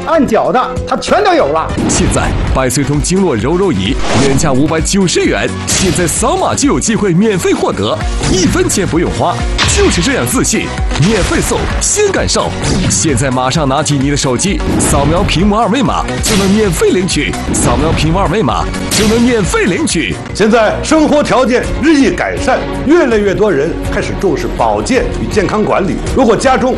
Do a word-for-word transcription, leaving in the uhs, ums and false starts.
按脚的，它全都有了。 现在百岁通经络揉揉仪原价五百九十元，现在扫码就有机会免费获得，一分钱不用花，就是这样自信，免费送，先感受。现在马上拿起你的手机，扫描屏幕二维码就能免费领取，扫描屏幕二维码就能免费领取。 现在生活条件日益改善，越来越多人开始重视保健与健康管理。如果家中